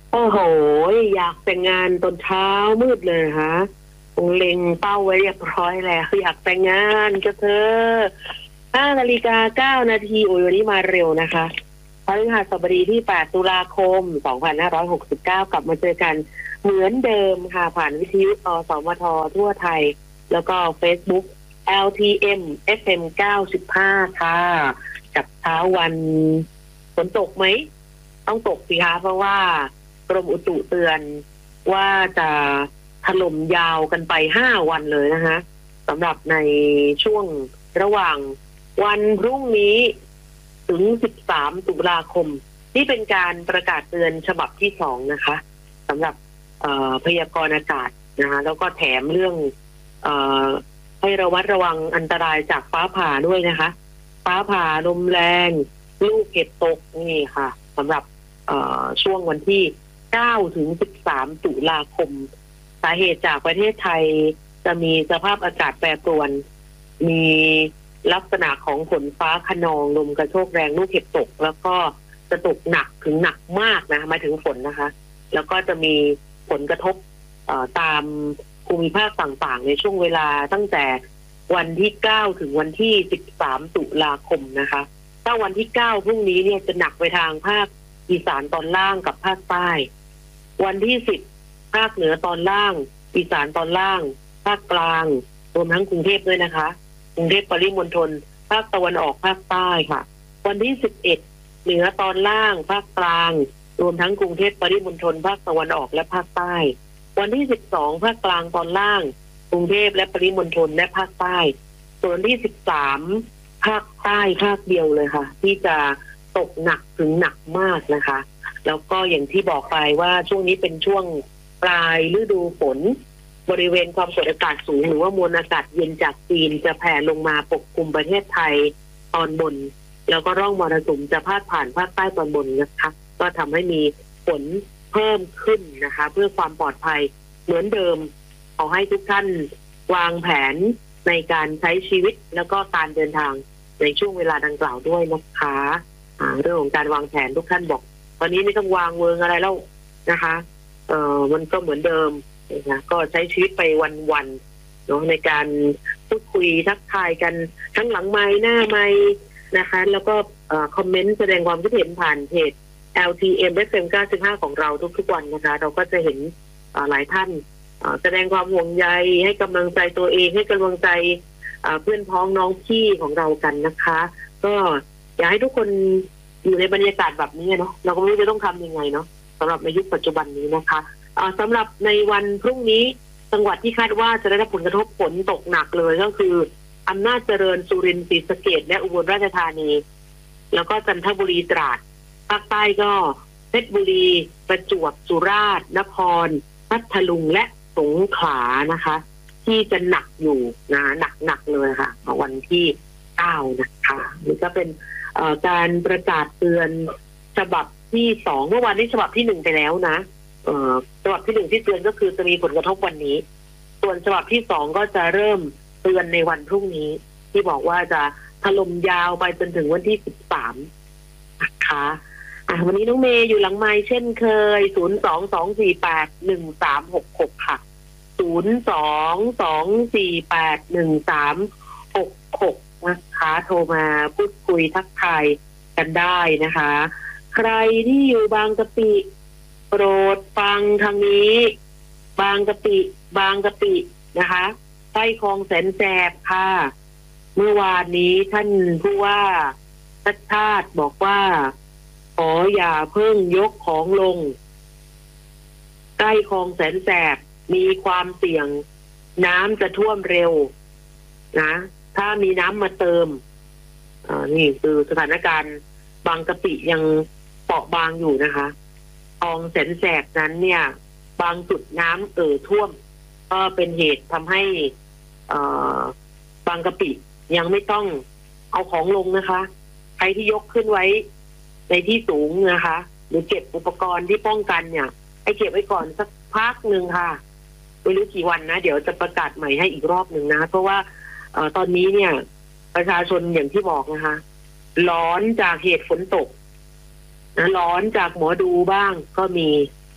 โอ้โหอยากแต่งงานตอนเช้ามืดเลยนะคะคงเล็งเป้าไว้เรียบร้อยแล้วอยากแต่งงานก็เธอ5:09 นาทีโอ้ยวันนี้มาเร็วนะคะพฤหัสบดีที่8ตุลาคม2569กลับมาเจอกันเหมือนเดิมค่ะผ่านวิทยุสมททั่วไทยแล้วก็ Facebook LTM FM 95ค่ะกับเช้าวันฝนตกไหมต้องตกสิคะเพราะว่ากรมอุตุเตือนว่าจะถล่มยาวกันไป5 วันเลยนะคะสำหรับในช่วงระหว่างวันพรุ่งนี้ถึง13ตุลาคมนี่เป็นการประกาศเตือนฉบับที่2นะคะสำหรับพยากรณ์อากาศนะคะแล้วก็แถมเรื่องให้ระวัดระวังอันตรายจากฟ้าผ่าด้วยนะคะฟ้าผ่าลมแรงลูกเห็บตกนี่ค่ะสำหรับช่วงวันที่9ถึง13ตุลาคมสาเหตุจากประเทศไทยจะมีสภาพอากาศแปรปรวนมีลักษณะของฝนฟ้าคะนองลมกระโชกแรงลูกเห็บตกแล้วก็จะตกหนักถึงหนักมากนะหมายถึงฝนนะคะแล้วก็จะมีผลกระทบตามภูมิภาคต่างๆในช่วงเวลาตั้งแต่วันที่9ถึงวันที่13ตุลาคมนะคะถ้าวันที่9พรุ่งนี้เนี่ยจะหนักไปทางภาคอีสานตอนล่างกับภาคใต้วันที่10ภาคเหนือตอนล่างอีสานตอนล่างภาคกลางรวมทั้งกรุงเทพด้วยนะคะกรุงเทพปริมณฑลภาคตะวันออกภาคใต้ค่ะวันที่11เหนือตอนล่างภาคกลางรวมทั้งกรุงเทพปริมณฑลภาคตะวันออกและภาคใต้วันที่12ภาคกลางตอนล่างกรุงเทพและปริมณฑลและภาคใต้ส่วนที่13ภาคใต้ภาคเดียวเลยค่ะที่จะตกหนักถึงหนักมากนะคะแล้วก็อย่างที่บอกไปว่าช่วงนี้เป็นช่วงปลายฤดูฝนบริเวณความกดอากาศสูงหรือว่ามวลอากาศเย็นจากจีนจะแผ่ลงมาปกคลุมประเทศไทยตอนบนแล้วก็ร่องมรสุมจะพาดผ่านภาคใต้ตอนบนนะคะก็ทำให้มีฝนเพิ่มขึ้นนะคะเพื่อความปลอดภัยเหมือนเดิมขอให้ทุกท่านวางแผนในการใช้ชีวิตแล้วก็การเดินทางในช่วงเวลาดังกล่าวด้วยนะคะเรื่องของการวางแผนทุกท่านบอกตอนนี้ไม่ต้องวางเวิงอะไรแล้วนะคะมันก็เหมือนเดิมนะก็ใช้ชีวิตไปวันๆเนาะในการพูดคุยทักทายกันทั้งหลังไมค์หน้าไมค์นะคะแล้วก็คอมเมนต์แสดงความคิดเห็นผ่านเพจ LTM FM 95ของเราทุกๆวันนะคะเราก็จะเห็นหลายท่านแสดงความห่วงใยให้กำลังใจตัวเองให้กำลังใจเพื่อนพ้องน้องพี่ของเรากันนะคะก็อยากให้ทุกคนอยู่ในบรรยากาศแบบนี้เนาะเราก็ไม่รู้จะต้องทำยังไงเนาะสำหรับในยุคปัจจุบันนี้นะคะสำหรับในวันพรุ่งนี้จังหวัดที่คาดว่าจะได้รับผลกระทบฝนตกหนักเลยก็คืออำนาจเจริญสุรินทร์ศรีสะเกษและอุบลราชธานีแล้วก็จันทบุรีตราดภาคใต้ก็เพชรบุรีประจวบสุราษฎร์นครพัทลุงและสงขลานะคะที่จะหนักอยู่นะหนักเลยค่ะวันที่9นะคะนี่ก็เป็นการประกาศเตือนฉบับที่2เมื่อวานนี้ฉบับที่1ไปแล้วนะฉบับที่1ที่เตือนก็คือจะมีผลกระทบวันนี้ส่วนฉบับที่2ก็จะเริ่มเตือนในวันพรุ่งนี้ที่บอกว่าจะถล่มยาวไปจนถึงวันที่13นะคะวันนี้น้องเมย์อยู่หลังไมค์เช่นเคย022481366ค่ะ022481366นะคะโทรมาพูดคุยทักทายกันได้นะคะใครที่อยู่บางกะปิโปรดฟังทางนี้บางกะปินะคะใต้คลองแสนแสบค่ะเมื่อวานนี้ท่านผู้ว่าชัดชาติบอกว่าขออย่าเพิ่งยกของลงใกล้คลองแสนแสบมีความเสี่ยงน้ำจะท่วมเร็วนะถ้ามีน้ำมาเติมนี่คือสถานการณ์บางกะปิยังเปราะบางอยู่นะคะคลองแสนแสบนั้นเนี่ยบางจุดน้ำท่วมก็เป็นเหตุทำให้บางกะปิยังไม่ต้องเอาของลงนะคะใครที่ยกขึ้นไว้ในที่สูงนะคะหรือเก็บอุปกรณ์ที่ป้องกันเนี่ยให้เก็บไว้ก่อนสักพักหนึ่งค่ะไม่รู้กี่วันนะเดี๋ยวจะประกาศใหม่ให้อีกรอบหนึ่งนะเพราะว่าตอนนี้เนี่ยประชาชนอย่างที่บอกนะคะร้อนจากเหตุฝนตกนะร้อนจากหมอดูบ้างก็มี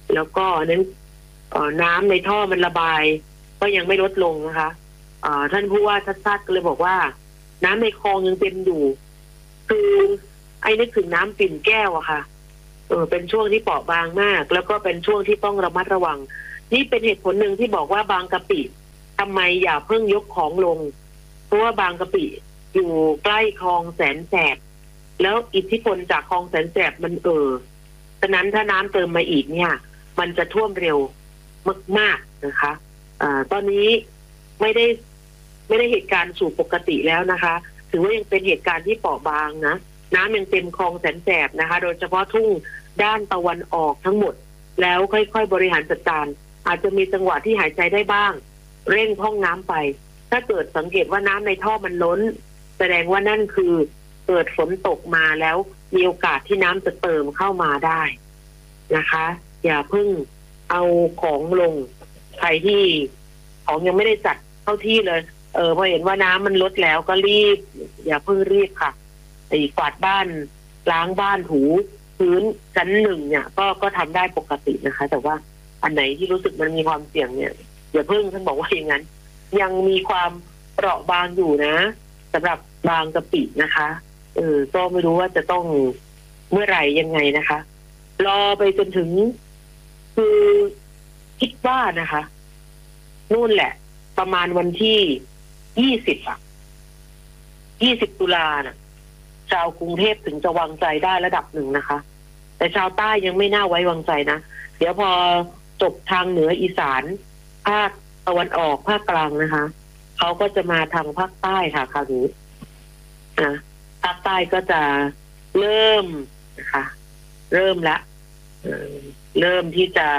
แล้วก็นั้นน้ำในท่อมันระบายก็ยังไม่ลดลงนะคะท่านผู้ว่าชัดชาติก็เลยบอกว่าน้ำในคลองยังเต็มอยู่คือไอ้นึกถึงน้ำปิ่นแก้วอะค่ะเป็นช่วงที่เปราะบางมากแล้วก็เป็นช่วงที่ต้องระมัดระวังนี่เป็นเหตุผลหนึ่งที่บอกว่าบางกะปิทำไมอย่าเพิ่งยกของลงเพราะว่าบางกะปิอยู่ใกล้คลองแสนแสบแล้วอิทธิพลจากคลองแสนแสบมันฉะนั้นถ้าน้ำเติมมาอีกเนี่ยมันจะท่วมเร็วมากๆนะคะตอนนี้ไม่ได้เหตุการณ์สู่ปกติแล้วนะคะถือว่ายังเป็นเหตุการณ์ที่เปราะบางนะน้ำยังเต็มคลองแสนแสบนะคะโดยเฉพาะทุ่งด้านตะวันออกทั้งหมดแล้วค่อยๆบริหารจัดการอาจจะมีจังหวะที่หายใจได้บ้างเร่งพร่องน้ำไปถ้าเกิดสังเกตว่าน้ำในท่อมันล้นแสดงว่านั่นคือเกิดฝนตกมาแล้วมีโอกาสที่น้ำจะเติมเข้ามาได้นะคะอย่าเพิ่งเอาของลงใครที่ของยังไม่ได้จัดเข้าที่เลยพอเห็นว่าน้ำมันลดแล้วก็รีบอย่าเพิ่งรีบค่ะกวาดบ้านล้างบ้านถูพื้นชั้นหนึ่งเนี่ยก็ทำได้ปกตินะคะแต่ว่าอันไหนที่รู้สึกมันมีความเสี่ยงเนี่ยอย่าเพิ่งท่านบอกว่าอย่างนั้นยังมีความเปราะบางอยู่นะสำหรับบางกะปินะคะก็ไม่รู้ว่าจะต้องเมื่อไหร่ยังไงนะคะรอไปจนถึงคือคิดว่านะคะนู่นแหละประมาณวันที่20 ตุลาน่ะชาวกรุงเทพถึงจะวางใจได้ระดับหนึ่งนะคะแต่ชาวใต้ยังไม่น่าไว้วางใจนะเดี๋ยวพอจบทางเหนืออีสานภาคตะวันออกภาคกลางนะคะเขาก็จะมาทางภาคใต้ค่ะคราวนี้ภาคใต้ก็จะเริ่มนะคะเริ่มที่จะ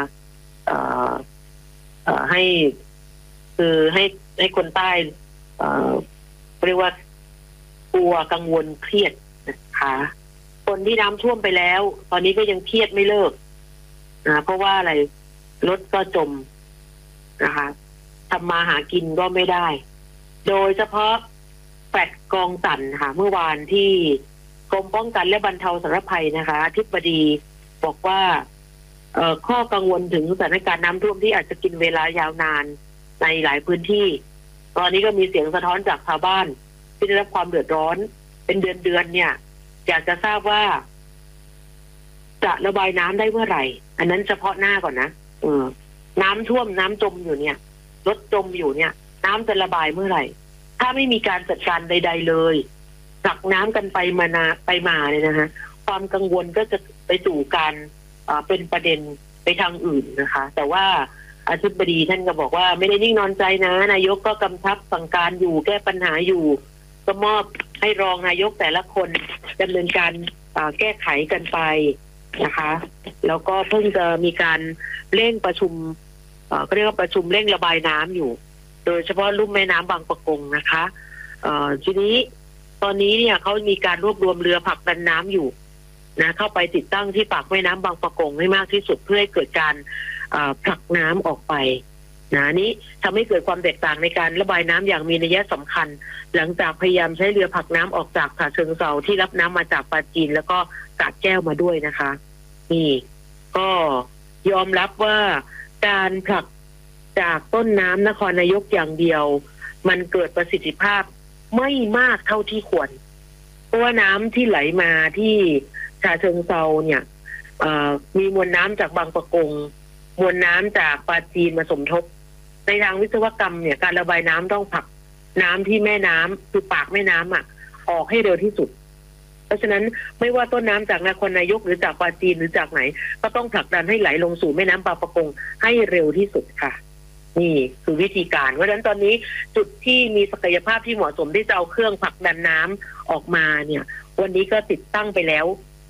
ให้คนใต้เรียกว่ากลัวกังวลเครียดนะคะคนที่น้ำท่วมไปแล้วตอนนี้ก็ยังเครียดไม่เลิกเพราะว่าอะไรรถก็จมนะคะทำมาหากินก็ไม่ได้โดยเฉพาะแฟลตกองตันค่ะเมื่อวานที่กรมป้องกันและบรรเทาสาธารณภัยนะคะอธิบดีบอกว่าข้อกังวลถึงสถานการณ์น้ำท่วมที่อาจจะกินเวลายาวนานในหลายพื้นที่ตอนนี้ก็มีเสียงสะท้อนจากชาวบ้านที่ได้รับความเดือดร้อนเป็นเดือนเนี่ยอยากจะทราบว่าจะระบายน้ำได้เมื่อไหร่อันนั้นเฉพาะหน้าก่อนนะน้ำท่วมน้ำจมอยู่เนี่ยรถจมอยู่เนี่ยน้ำจะระบายเมื่อไหร่ถ้าไม่มีการจัดการใดๆเลยผลักน้ำกันไปมาเนี่ยนะคะความกังวลก็จะไปสู่การเป็นประเด็นไปทางอื่นนะคะแต่ว่าอธิบดีท่านก็บอกว่าไม่ได้นิ่งนอนใจนะนายกก็กำชับสั่งการอยู่แก้ปัญหาอยู่ก็มอบให้รองนายกแต่ละคนดำเนินการแก้ไขกันไปนะคะแล้วก็เพิ่งจะมีการเร่งประชุมก็เรียกว่าประชุมเร่งระบายน้ำอยู่โดยเฉพาะลุ่มแม่น้ำบางปะกงนะคะทีนี้ตอนนี้เนี่ยเขามีการรวบรวมเรือผลักดันน้ำอยู่นะเข้าไปติดตั้งที่ปากแม่น้ำบางปะกงให้มากที่สุดเพื่อให้เกิดการผลักน้ำออกไปนะนี้ทำให้เกิดความแตกต่างในการระบายน้ำอย่างมีนัยสำคัญหลังจากพยายามใช้เรือผลักน้ำออกจากฉะเชิงเทราที่รับน้ำมาจากปราจีนแล้วก็สระแก้วมาด้วยนะคะนี่ก็ยอมรับว่าการผลักจากต้นน้ำนครนายกอย่างเดียวมันเกิดประสิทธิภาพไม่มากเท่าที่ควรเพราะว่าน้ำที่ไหลมาที่ฉะเชิงเทราเนี่ยมีมวลน้ำจากบางปะกงมวลน้ำจากปราจีนมาสมทบในทางวิศวกรรมเนี่ยการระบายน้ำต้องผลักน้ำที่แม่น้ำคือปากแม่น้ำออกให้เร็วที่สุดเพราะฉะนั้นไม่ว่าต้นน้ำจากนครนายกหรือจากปราจีนหรือจากไหนก็ต้องผลักดันให้ไหลลงสู่แม่น้ำบางปะกงให้เร็วที่สุดค่ะนี่คือวิธีการเพราะฉะนั้นตอนนี้จุดที่มีศักยภาพที่เหมาะสมที่จะเอาเครื่องผลักดันน้ำออกมาเนี่ยวันนี้ก็ติดตั้งไปแล้ว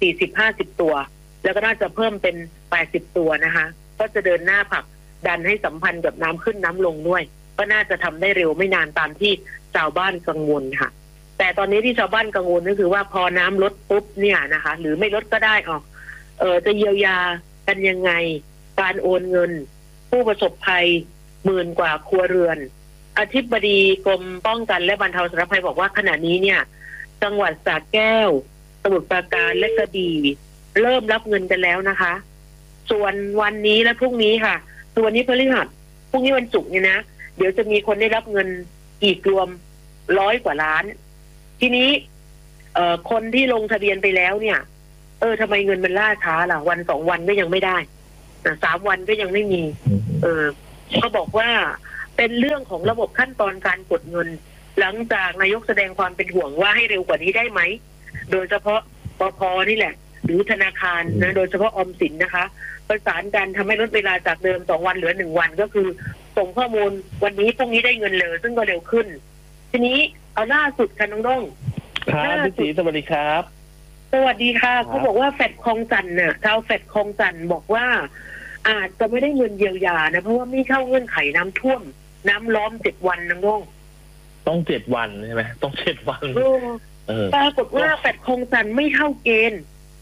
40-50 ตัวแล้วก็น่าจะเพิ่มเป็น80 ตัวนะคะก็จะเดินหน้าผลักดันให้สัมพันธ์กับน้ำขึ้นน้ำลงด้วยก็น่าจะทำได้เร็วไม่นานตามที่ชาวบ้านกังวลค่ะแต่ตอนนี้ที่ชาวบ้านกังวลก็คือว่าพอน้ำลดปุ๊บเนี่ยนะคะหรือไม่ลดก็ได้จะเยียวยากันยังไงการโอนเงินผู้ประสบภัย10,000 กว่าครัวเรือนอธิบดีกรมป้องกันและบรรเทาสาธารณภัยบอกว่าขณะนี้เนี่ยจังหวัดสระแก้วสมุทรปราการและกระบี่เริ่มรับเงินกันแล้วนะคะส่วนวันนี้และพรุ่งนี้ค่ะส่วนวันนี้พฤหัสพรุ่งนี้วันศุกร์เนี่ยนะเดี๋ยวจะมีคนได้รับเงินอีกรวม100 กว่าล้าน ทีนี้คนที่ลงทะเบียนไปแล้วเนี่ยทำไมเงินมันล่าช้าล่ะวัน2 วันก็ยังไม่ได้3 วันก็ยังไม่มีเขาบอกว่าเป็นเรื่องของระบบขั้นตอนการกดเงินหลังจากนายกแสดงความเป็นห่วงว่าให้เร็วกว่านี้ได้ไหมโดยเฉพาะปภ.นี่แหละหรือธนาคารนะโดยเฉพาะออมสินนะคะประสานกันทำให้ลดเวลาจากเดิม2 วันเหลือ1 วันก็คือส่งข้อมูลวันนี้พรุ่งนี้ได้เงินเลยซึ่งก็เร็วขึ้นทีนี้เอาล่าสุดค่ะน้องด้งครับพี่ศรีสวัสดีครับสวัสดีค่ะเขาบอกว่าแฟดคลองจันทร์น่ะชาวแฟดคลองจันทร์บอกว่าอาจจะไม่ได้เงินเยียวยานะเพราะว่าไม่เข้าเงื่อนไขน้ำท่วมน้ำล้อม7 วันน้องด้งต้อง7 วันใช่ไหมต้อง7 วันปรากฏว่าแฟดคลองจันทร์ไม่เข้าเกณฑ์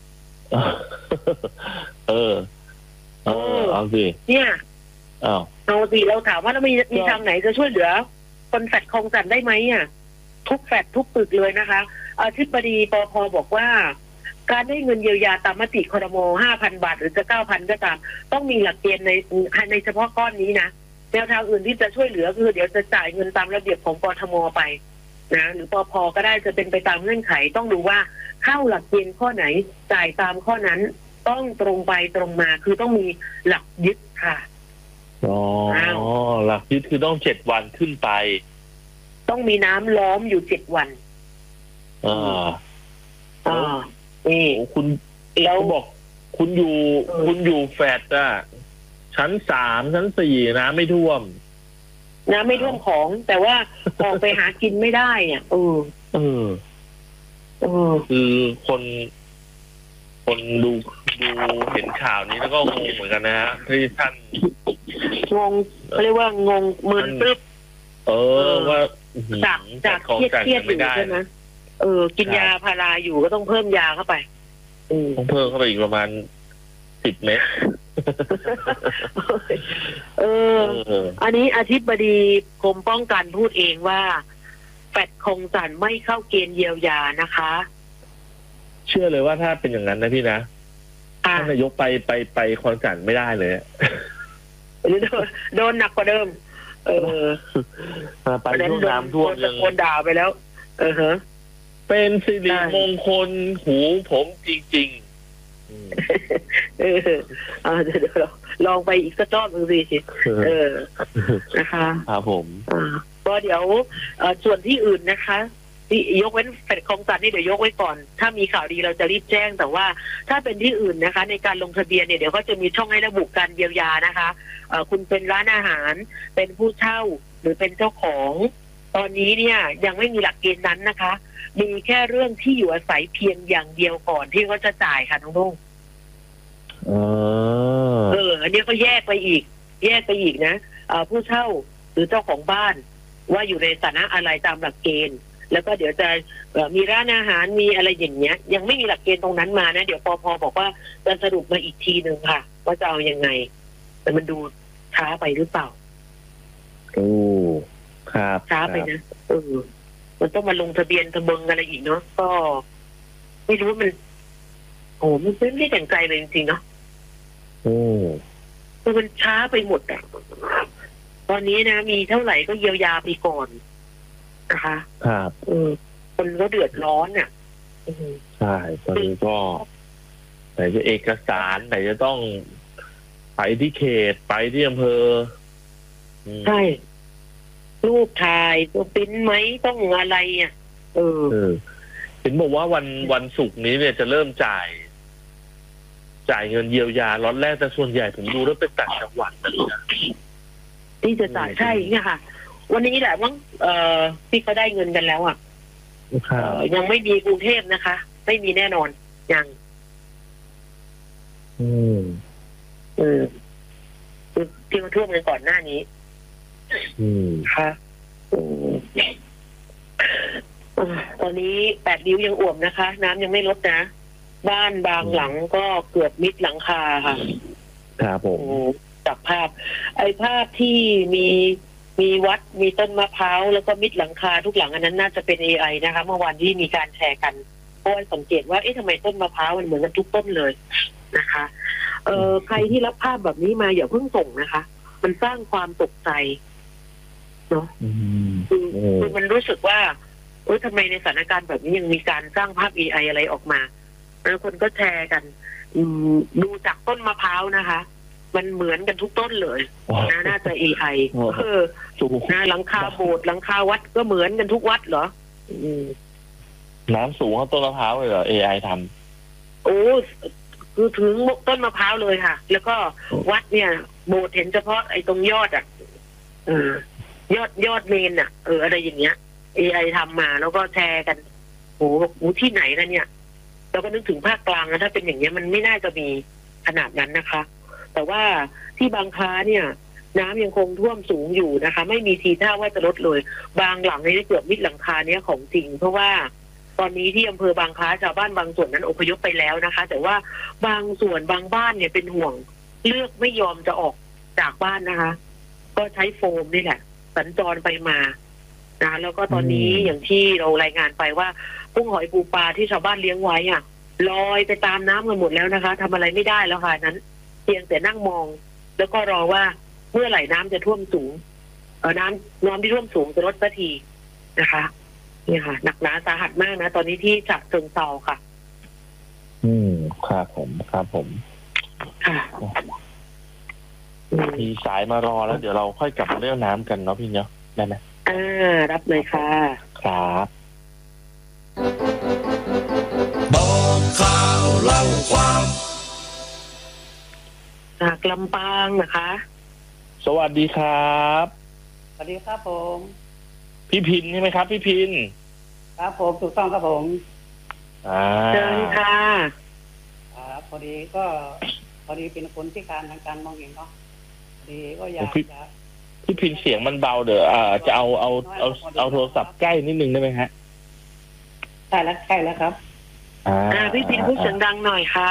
เอาสิเนี่ยเอาสิเราถามว่าเรามีทางไหนจะช่วยเหลือคนแฟดคลองจันทร์ได้ไหมอ่ะทุกแฟดทุกปึกเลยนะคะอธิบดีปภ.บอกว่าการได้เงินเยียวยาตามมติครม. 5,000 บาทหรือจะ 9,000 ก็ตามต้องมีหลักเกณฑ์ในเฉพาะก้อนนี้นะแนวทางอื่นที่จะช่วยเหลือคือเดี๋ยวจะจ่ายเงินตามระเบียบของกทม.ไปนะหรือปภ.ก็ได้จะเป็นไปตามเงื่อนไขต้องดูว่าเข้าหลักเกณฑ์ข้อไหนจ่ายตามข้อนั้นต้องตรงไปตรงมาคือต้องมีหลักยึดค่ะหลักยึดคือต้อง7 วันขึ้นไปต้องมีน้ำล้อมอยู่7 วันนี่คุณแล้วบอกคุณอยู่แฟดชั้น3 ชั้น 4น้ำไม่ท่วมของแต่ว่าออกไปหากินไม่ได้เนี่ยคือคนดูเห็นข่าวนี้แล้วก็งงเหมือนกันนะฮะที่ท่านงงเขาเรียกว่างงมึนปึ๊บว่าจากเครียดอยู่ใช่ไหมกินยาพาราอยู่ก็ต้องเพิ่มยาเข้าไปต้องเพิ่มเข้าไปอีกประมาณ10 เม็ดอันนี้อธิบดีกรมป้องกันพูดเองว่าแฟดคลองจันทร์ไม่เข้าเกณฑ์เยียวยานะคะเชื่อเลยว่าถ้าเป็นอย่างนั้นนะพี่นะท่านนายกไปคลองจันทร์ไม่ได้เลยโดนหนักกว่าเดิมไปช่วงน้ำท่วมยังโดนด่าไปแล้วเป็นสิริมงคลหูผมจริงๆเดี๋ยวลองไปอีกสักรอบหนึ่งสินะคะครับผมก็เดี๋ยวส่วนที่อื่นนะคะที่ยกเว้นแฟดคลองจันทร์นี่เดี๋ยวยกไว้ก่อนถ้ามีข่าวดีเราจะรีบแจ้งแต่ว่าถ้าเป็นที่อื่นนะคะในการลงทะเบียนเนี่ยเดี๋ยวก็จะมีช่องให้ระบุการเยียวยานะคะคุณเป็นร้านอาหารเป็นผู้เช่าหรือเป็นเจ้าของตอนนี้เนี่ยยังไม่มีหลักเกณฑ์นั้นนะคะมีแค่เรื่องที่อยู่อาศัยเพียงอย่างเดียวก่อนที่เขาจะจ่ายค่ะน้องนุ่งอันนี้ก็แยกไปอีกนะผู้เช่าหรือเจ้าของบ้านว่าอยู่ในฐานะอะไรตามหลักเกณฑ์แล้วก็เดี๋ยวจะมีร้านอาหารมีอะไรอย่างเงี้ยยังไม่มีหลักเกณฑ์ตรงนั้นมานะเดี๋ยวปภ.บอกว่าจะสรุปมาอีกทีนึงค่ะว่าจะเอายังไงแต่มันดูช้าไปหรือเปล่าครับช้าไปนะมันต้องมาลงทะเบียนทะเบิงอะไรอีกเนาะก็ไม่รู้ว่ามันมันไม่ได้แต่งใจเลยจริงๆเนาะมันช้าไปหมดอ่ะตอนนี้นะมีเท่าไหร่ก็เยียวยาไปก่อนนะคะครับคนก็เดือดร้อนอ่ะใช่ตอนนี้ก็ไหนจะเอกสารไหนจะต้องไปที่เขตไปที่อำเภอใช่รูปถ่ายตัวปริ้นไหมต้องอะไรอ่ะเห็นบอกว่าวันศุกร์นี้เนี่ยจะเริ่มจ่ายเงินเยียวยาล็อตแรกแต่ส่วนใหญ่ผมดูแล้วเป็นต่างจังหวัดนะที่จะจ่ายใช่เนี่ยค่ะวันนี้แหละว่าที่เขาได้เงินกันแล้วอ่ะยังไม่มีกรุงเทพนะคะไม่มีแน่นอนยังที่มาท่วมกันก่อนหน้านี้ค่ะตอนนี้8 ริ้วยังอ่วมนะคะน้ำยังไม่ลดนะบ้านบางหลังก็เกือบมิดหลังคาค่ะครับผมจับภาพภาพที่มีวัดมีต้นมะพร้าวแล้วก็มิดหลังคาทุกหลังอันนั้นน่าจะเป็น AI นะคะเมื่อวานที่มีการแชร์กันเพราะว่าสังเกตว่าทำไมต้นมะพร้าวมันเหมือนกันทุกต้นเลยนะคะใครที่รับภาพแบบนี้มาอย่าเพิ่งส่งนะคะ มันสร้างความตกใจเนาะคือมันรู้สึกว่าทำไมในสถานการณ์แบบนี้ยังมีการสร้างภาพ AI อะไรออกมาแล้วคนก็แชร์กันดูจากต้นมะพร้าวนะคะ มันเหมือนกันทุกต้นเลยนะน่าจะ AI นะหลังคาโบสถ์หลังคาวัดก็เหมือนกันทุกวัดเหรอน้ำสูงเท่าต้นมะพร้าวเลยเหรอ AI ทำคือถึงต้นมะพร้าวเลยค่ะ แล้วก็วัดเนี่ยโบสถ์เห็นเฉพาะไอ้ตรงยอดยอดเมนอะไรอย่างเงี้ย AI ทำมาแล้วก็แชร์กันโหที่ไหนนะเนี่ยเราก็นึกถึงภาคกลางนะถ้าเป็นอย่างเงี้ยมันไม่น่าจะมีขนาดนั้นนะคะแต่ว่าที่บางคล้าเนี่ยน้ำยังคงท่วมสูงอยู่นะคะ ไม่มีทีท่าว่าจะลดเลยบางหลังนี่เกือบมิดหลังคาเนี้ยของจริงเพราะว่าตอนนี้ที่อำเภอบางคล้าชาวบ้านบางส่วนนั้นอพยพไปแล้วนะคะ แต่ว่าบางส่วนบางบ้านเนี่ยเป็นห่วงเลือกไม่ยอมจะออกจากบ้านนะคะ ก็ใช้โฟมนี่แหละสัญจรไปมานะแล้วก็ตอนนี้อย่างที่เรารายงานไปว่ากุ้งหอยปูปลาที่ชาวบ้านเลี้ยงไว้ลอยไปตามน้ำกันหมดแล้วนะคะทำอะไรไม่ได้แล้วค่ะนั้นเพียงแต่นั่งมองแล้วก็รอว่าเมื่อไหร่น้ำจะท่วมสูงน้ำที่ท่วมสูงจะลดสักทีนะคะนี่ค่ะหนักหนาสาหัสมากนะตอนนี้ที่ฉะเชิงเทราค่ะครับผมค่ะมีสายมารอแล้วเดี๋ยวเราค่อยกลับมาเรื่องน้ำกันเนาะพี่เนาะได้ไหมรับเลยค่ะครับบอกข่าวเล่าความจากลำปางนะคะสวัสดีครับสวัสดีครับผมพี่พินใช่ไหมครับพี่พินครับผมถูกต้องครับผมเชิญค่ะพอดีเป็นคนพิการทางการมองเห็นเนาะพอดีก็อยากจะพี่พินเสียงมันเบาเดี๋ยวจะเอาโทรศัพท์ใกล้นิดนึงได้ไหมฮะใช่แล้วครับพี่พินพูดเสียงดังหน่อยค่ะ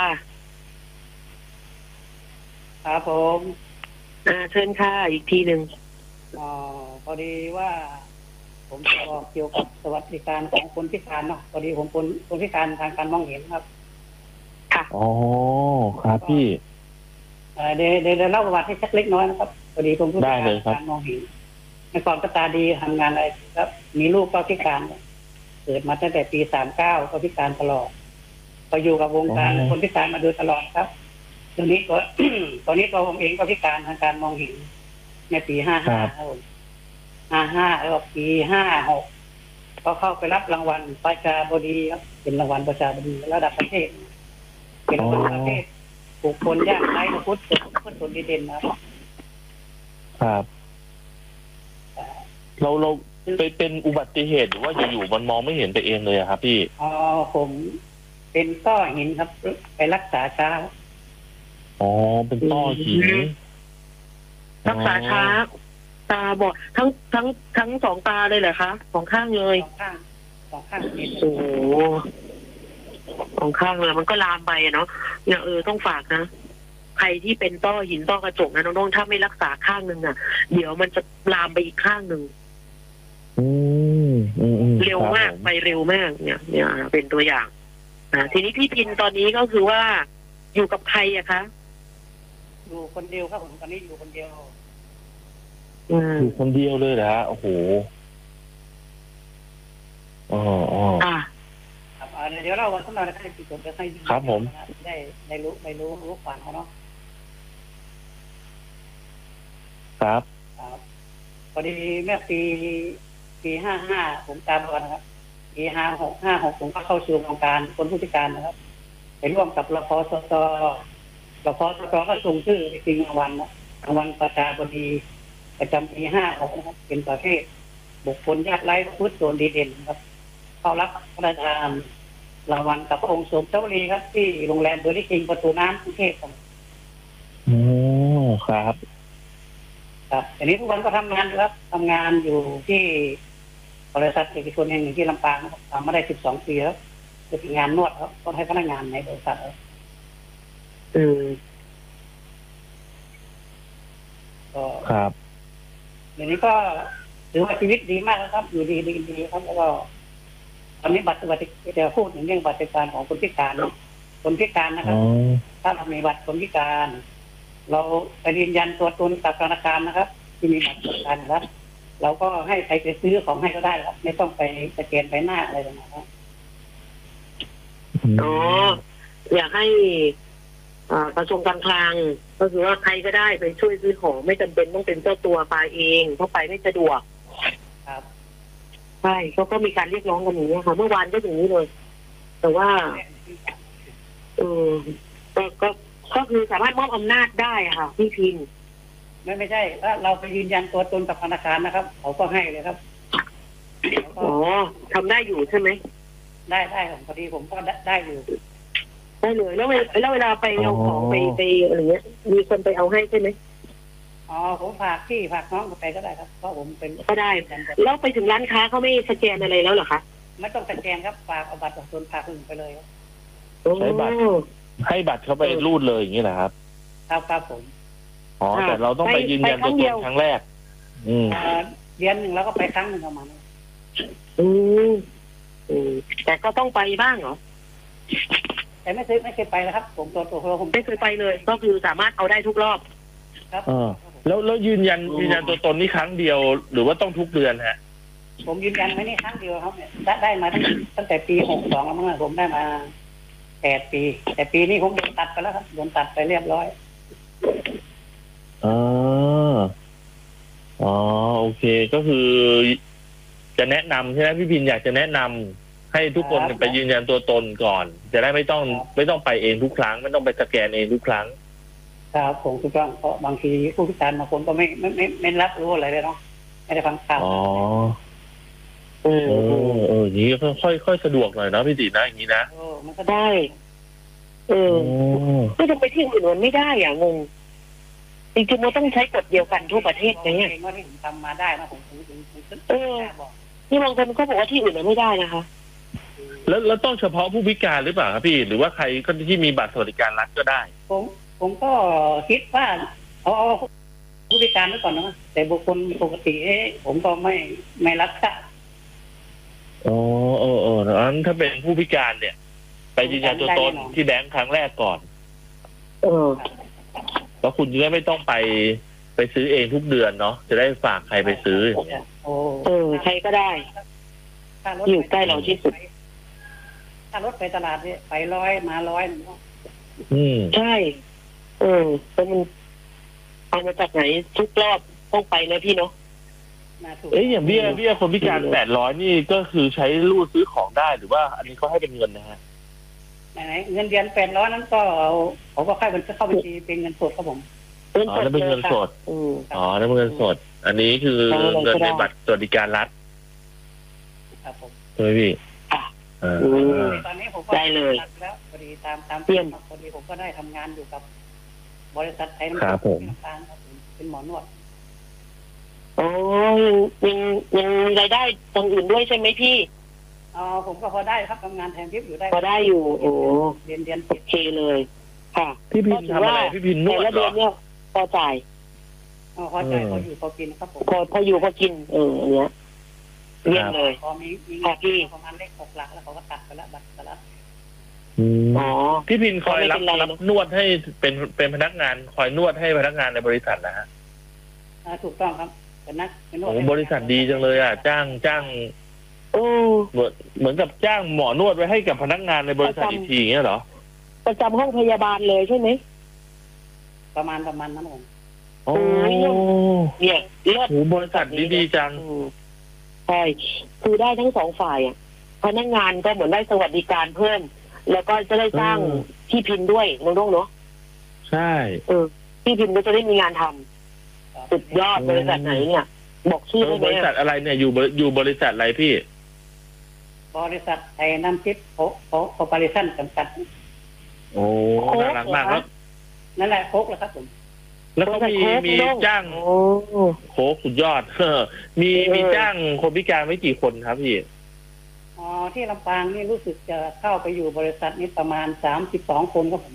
ครับผมเชิญค่ะอีกทีหนึ่งพอดีว่าผมจะบอกเกี่ยวกับสวัสดิการของคนพิการเนาะพอดีผมคนพิการทางการมองเห็นครับค่ะครับพี่เดี๋ยวเล่าประวัติให้สักเล็กน้อยนะครับพอดีผมผู้พิการการมองเห็นในก่อนก็ตาดีทำงานอะไรครับมีลูกก็พิการเกิดมาตั้งแต่ปี39ก็พิการตลอดก็อยู่กับวงการคนพิการมาโดยตลอดครับตอนนี้ตัวผมเองก็พิการทางการมองเห็นในปี55ครับ55แล้วก็ปี56ก็เข้าไปรับรางวัลประชาบดีครับเป็นรางวัลประชาบดีระดับประเทศเป็นรางวัลประเทศบุคคลยากไร้พุทธส่วนดีเด่นครับเราไปเป็นอุบัติเหตุหรือว่าอยู่ๆมันมองไม่เห็นไปเองเลยครับพี่ผมเป็นต้อหินครับไปรักษาช้าเป็นต้อหินรักษาช้าตาบอดทั้งสองตาเลยเหรอคะสองข้างเลยสองข้างโอ้โหสองข้างเลยมันก็ลามไปเนาะเนี่ยต้องฝากนะใครที่เป็นต้อหินต้อกระจกนะน้องๆถ้าไม่รักษาข้างนึงเดี๋ยวมันจะลามไปอีกข้างนึงเร็วมากไปเร็วมากเนี่ยเป็นตัวอย่างทีนี้พี่พินตอนนี้ก็คือว่าอยู่กับใครอะคะอยู่คนเดียวครับผมตอนนี้อยู่คนเดียวอยู่คนเดียวเลยเหรอฮะโอ้โหเดี๋ยวเราวันข้างหน้าจะให้พี่ผมจะให้ครับผมได้รู้ฝันเขาเนาะครับพอดีเมื่อปี55ผมตามก่อนนะครับปี56ผมก็เข้าสู่วงการคนผู้พิการนะครับไปร่วมกับรพสตก็ส่งชื่อไปชิงรางวัลประชาบดีประจำปี56นะครับเป็นประเภทบุคคลยากไร้พุทธส่วนดีเด่นครับเข้ารับพระราชทานรางวัลกับพระองค์สมเด็จพระลีครับที่โรงแรมเบอร์ลี่คิงประตูน้ำกรุงเทพครับทีนี้ทุกวันก็ทำงานครับทำงานอยู่ที่บริษัทเอกชนแห่งหนึ่งที่ลำปางนะครับทำมาได้12 ปีแล้วจะเป็นงานนวดครับก็ให้พนักงานในบริษัทก็ครับเดี๋ยวนี้ก็ถือว่าชีวิตดีมากครับอยู่ดีครับแล้วก็ตอนนี้บัตรสวัสดิการจะพูดถึงเรื่องบัตรสวัสดิการของคนพิการนะครับถ้าเรามีบัตรคนพิการ เราไปยืนยันตัวตนกับธนาคารนะครับ ที่มีบัตรคนพิการครับเราก็ให้ใครไปซื้อของให้ก็ได้ครับไม่ต้องไปสแกนไปหน้าอะไรนะครับอ๋ออยากให้กระทรวงการคลังก็คือว่าใครก็ได้ไปช่วยซื้อของไม่จำเป็นต้องเป็นเจ้าตัวไปเองเพราะไปไม่สะดวกครับใช่เขาก็มีการเรียกร้องกันอย่างนี้ค่ะเมื่อวานก็อย่างนี้เลย แต่ว่าก็คือสามารถมอบอำนาจได้ค่ะพี่พินไม่ใช่ถ้าเราไปยืนยันตัวตนกับธนาคารนะครับเขาก็ให้เลยครับอ๋อทำได้อยู่ใช่ไหมได้ครับพอดีผมก็ได้อยู่ได้เลยแล้วเวลาไปเอาของไปอะไรเงี้ยมีคนไปเอาให้ใช่ไหมอ๋อผมฝากพี่ฝากน้องไปก็ได้ครับเพราะผมเป็นก็ได้แล้วไปถึงร้านค้าเขาไม่สแกนอะไรแล้วเหรอคะไม่ต้องสแกนครับฝากเอาบัตรประชาชนฝากอื่นไปเลยครับใช้บัตรให้บัตรเขาไปรูดเลยอย่างนี้นะครับครับผมอ๋อแต่เราต้องไปยืนยันตัวตนครั้งแรกเดือนหนึ่งแล้วก็ไปครั้งหนึ่งประมาณนี้แต่ก็ต้องไปบ้างเหรอแต่ไม่เคยไปนะครับผมตัวผมไม่เคยไปเลยก็คือสามารถเอาได้ทุกรอบครับแล้วยืนยันตัวตนนี่ครั้งเดียวหรือว่าต้องทุกเดือนฮะผมยืนยันไว้นี่ครั้งเดียวครับเนี่ยได้มาตั้งแต่ปี62แล้วมั้งผมได้มา8 ปีแต่ปีนี้ผมโดนตัดไปแล้วครับโดนตัดไปเรียบร้อยโอเคก็คือจะแนะนำใช่ไหมพี่พินอยากจะแนะนำให้ทุกคนไปยืนยันตัวตนก่อนจะได้ไม่ต้องไปเองทุกครั้งไม่ต้องไปสแกนเองทุกครั้งครับผมถูกต้องเพราะบางทีผู้พิการบางคนก็ไม่รับรู้อะไรเลยเนาะไม่ได้ฟังข่าวอย่างนี้ก็ค่อยสะดวกหน่อยนะพี่ตินะอย่างนี้นะมันก็ได้ก็จะไปที่อื่นมันไม่ได้อย่างงงจริงๆมันต้องใช้กฎเดียวกันทั่วประเทศไหมเนี่ยว่าที่ผมทำมาได้นะผมที่บางคนก็บอกว่าที่อื่นมันไม่ได้นะคะแล้วต้องเฉพาะผู้พิการหรือเปล่าครับพี่หรือว่าใครก็ที่มีบัตรสวัสดิการรัฐก็ได้ผมก็คิดว่าเอาผู้พิการไว้ก่อนนะแต่บุคคลปกติผมก็ไม่รับค่ะงั้นถ้าเป็นผู้พิการเนี่ยไปยืนยันตัวตนที่แบงค์ครั้งแรกก่อนแล้วคุณจะได้ไม่ต้องไปซื้อเองทุกเดือนเนาะจะได้ฝากใครไปซื้ออย่างเงี้ยใครก็ได้อยู่ใกล้เราที่สุดถ้ารถไปตลาดเนี่ยไป100มา 100ใช่แล้วมันเอามาจากไหนทุกรอบต้องไปนะพี่เนาะอย่างเบี้ยคนพิการ800นี่ก็คือใช้รูดซื้อของได้หรือว่าอันนี้เขาให้เป็นเงินนะฮะไหนเงินเดือน800นั้นก็เขาก็ค่ายมันจะเข้าบัญชีเป็นเงินสดครับผมนั่นเป็นเงินสดนั่นเป็นเงินสดอันนี้คือเงินในบัตรสวัสดิการรัฐครับผมใช่ไหมพี่ตอนนี้ผมก็ได้เลยแล้วพอดีตามเพื่อนพอดีผมก็ได้ทำงานอยู่กับบริษัทไทยน้ำตาลเป็นหมอนวดยังรายได้ตรงอื่นด้วยใช่ไหมพี่ผมก็พอได้ครับทำงานแทนทิพย์อยู่ได้พอได้อยู่เรียนโอเคเลยค่ะพี่พินทำอะไรพี่พินนวดเหรอเนี่ยพอจ่ายพอจ่ายพออยู่พอกินครับผมพออยู่พอกินเนี้ยเรียนเลยพอมีพี่ประมาณเลข6 หลักแล้วเขาก็ตัดไปแล้วบัตรละพี่พินคอยรับนวดให้เป็นพนักงานคอยนวดให้พนักงานในบริษัทนะฮะถูกต้องครับเป็นนวดบริษัทดีจังเลยจ้างเหมือนกับจ้างหมอนวดไว้ให้กับพนักงานในบริษัทอีกทีอย่างเงี้ยเหรอประจำห้องพยาบาลเลยใช่ไหมประมาณนั้นผมเนี่ยบริษัทดีจังใช่คือได้ทั้ง2 ฝ่ายพนักงานก็เหมือนได้สวัสดิการเพิ่มแล้วก็จะได้จ้างพี่พินด้วยน้องๆเนาะใช่พี่พินก็จะได้มีงานทำสุดยอดบริษัทไหนเนี่ยบอกชื่อได้ไหมบริษัทอะไรเนี่ยอยู่บริษัทอะไรพี่บริษัทไอ้น้ำทิพย์โคอร์ปอเรชั่นจำกัดน่ารักมากแล้วนั่นแหละโค้กแล้วครับผมแล้วก็มีจ้างโค้กสุดยอดมีจ้างคนพิการไม่กี่คนครับพี่ที่ลำปางนี่รู้สึกจะเข้าไปอยู่บริษัทนี้ประมาณ32 คนครับผม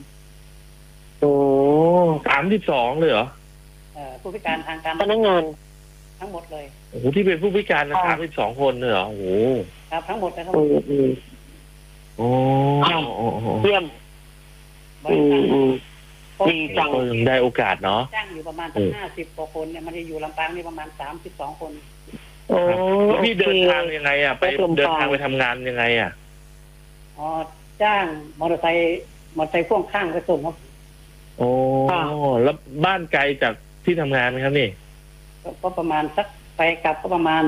32เลยเหรอผู้พิการทางการพนักงานทั้งหมดเลยที่เป็นผู้พิการ32 คนเลยเหรอครับทั้งหมดเลยครับเยี่ยมบริษัทดีจังก็ยังได้โอกาสเนาะจ้างอยู่ประมาณสัก50 กว่าคนเนี่ยมันจะอยู่ลำปางนี่ประมาณ32 คนโอ้แล้วพี่เดินทางโอคยังไงอ่ะไปไปลำปางเดินทางไปทำงานยังไงอ่ะอ๋อจ้างมอเตอร์ไซค์พ่วงข้างไปส่งครับโอ้แล้วบ้านไกลจากที่ทำงานไหมครับนี่ก็ประมาณสักไปกลับก็ประมาณ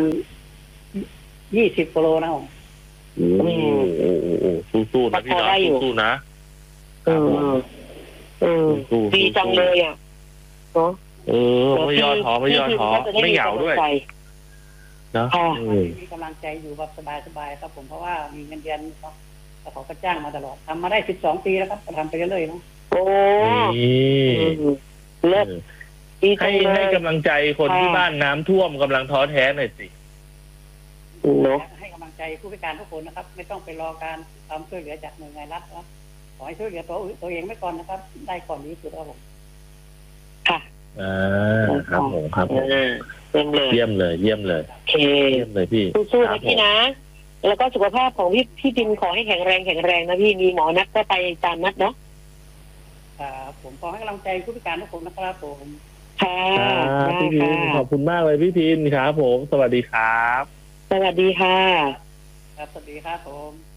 20 กิโลนะผมโอ้สู้ๆนะพี่เนาะสู้ๆนะดีจังเลยอ่ะเนาะไม่ย่อท้อไม่เหงาด้วยเนาะมีกำลังใจอยู่แบบสบายๆครับผมเพราะว่ามีเงินเดือนเขาก็จ้างมาตลอดทำมาได้12 ปีแล้วครับทำไปเรื่อยๆนะโอ้เลิศดีจังเลยให้กำลังใจคนที่บ้านน้ำท่วมกำลังท้อแท้หน่อยสิเนาะให้กำลังใจผู้พิการทุกคนนะครับไม่ต้องไปรอการความช่วยเหลือจากหน่วยงานรัฐครับขอให้ช่วยเหลือตัวเองไว้ก่อนนะครับได้ก่อนดีสุดครับผมค่ะครับผมครับเยี่ยมเลยเยี่ยมเลยโอเคเยี่ยมเลยพี่สู้ๆนะพี่นะ แล้วก็สุขภาพของพี่ปินขอให้แข็งแรงนะพี่มีหมอนัดก็ไปตามนัดเนาะครับผมขอให้กำลังใจผู้พิการทุกคนนะครับผมค่ะพี่พินขอบคุณมากเลยพี่พินครับผมสวัสดีครับสวัสดีค่ะครับสวัสดีครับผม